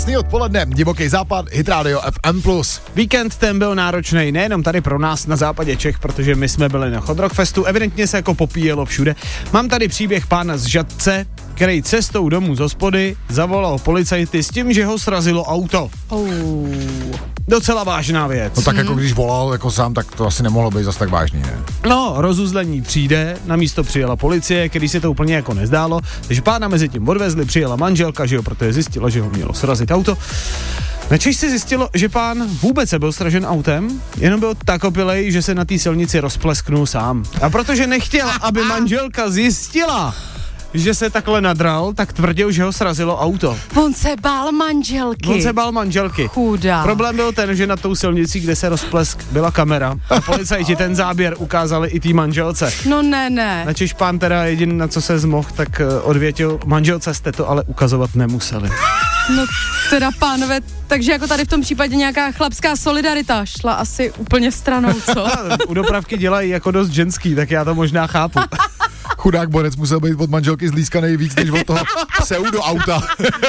Krásný odpoledne, Divoký západ, Hit Radio FM+. Víkend ten byl náročný nejenom tady pro nás na západě Čech, protože my jsme byli na Hot Rock Festu, evidentně se jako popíjelo všude. Mám tady příběh pána z Žatce, který cestou domů z hospody zavolal policajty s tím, že ho srazilo auto. Docela vážná věc. No tak jako když volal jako sám, tak to asi nemohlo být zas tak vážný, ne? No, rozuzlení přijde, na místo přijela policie, který se to úplně jako nezdálo, takže pána mezi tím odvezli, přijela manželka, že jo, protože zjistila, že ho mělo srazit auto. Načež se zjistilo, že pán vůbec nebyl sražen autem, jenom byl tak opilej, že se na té silnici rozplesknul sám. A protože nechtěl, aby manželka zjistila, že se takhle nadral, tak tvrdil, že ho srazilo auto. On se bál manželky. Chudá. Problém byl ten, že na tou silnici, kde se rozplesk, byla kamera a policajti ten záběr ukázali i té manželce. No ne. Načež pán teda jediný, na co se zmohl, tak odvětil, manželce jste to ale ukazovat nemuseli. No teda pánové, takže jako tady v tom případě nějaká chlapská solidarita šla asi úplně stranou, co? U dopravky dělají jako dost ženský, tak já to možná chápu. Chudák borec musel být od manželky zlískanej víc, než od toho pseudo auta.